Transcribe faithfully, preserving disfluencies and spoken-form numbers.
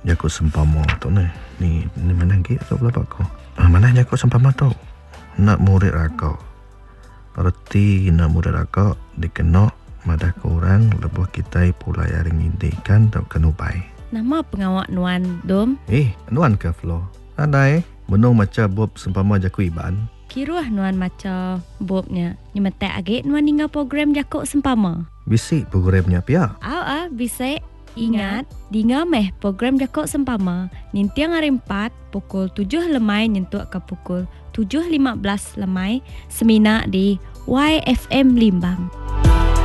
Jakut sempama tu ni. Ni, ni mana lagi tu pula ko. Ah, mana jakut sempama tu? Nak murid rakau. Berarti nak murid rakau dikena madah korang lebuh kita pula yaring indikan tak kenubai. Nama pengawak Nuan Dom? Eh, Nuan ke Flo? Ada eh? Menung macam bob sempama jakut iban. Kiruah Nuan macam bobnya. Ni metek agak Nuan tinggal program jakut sempama. Bisik programnya pia. Aw ah, bisik. Ingat, dengar meh program Jakut Sempama. Nintiang hari empat, pukul tujuh lemai nyentuk ke pukul tujuh lima belas lemai. Semina di Y F M Limbang.